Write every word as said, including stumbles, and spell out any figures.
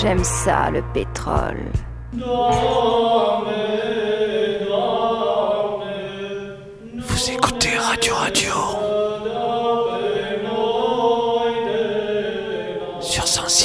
J'aime ça, le pétrole. Vous écoutez Radio Radio sur cent six.